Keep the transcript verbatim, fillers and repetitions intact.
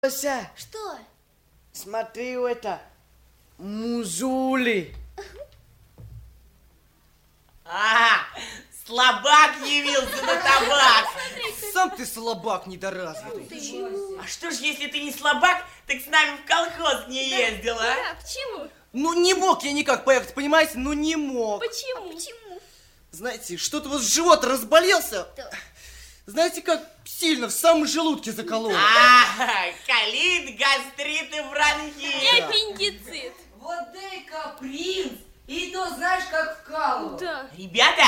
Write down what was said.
Ося, что? Смотри, это музули. А, слабак явился на табак. Сам ты слабак недоразвитый. А что ж, если ты не слабак, так с нами в колхоз не ездила, а? Да, почему? Ну не мог я никак поехать, понимаете? Ну не мог. Почему? А почему? Знаете, что-то вот живот разболелся. Да. Знаете, как сильно в самом желудке закололо. А, колит, гастрит и бронхит. И аппендицит. Вот дай-ка принц, и то знаешь, как вкалывал. Да. Ребята,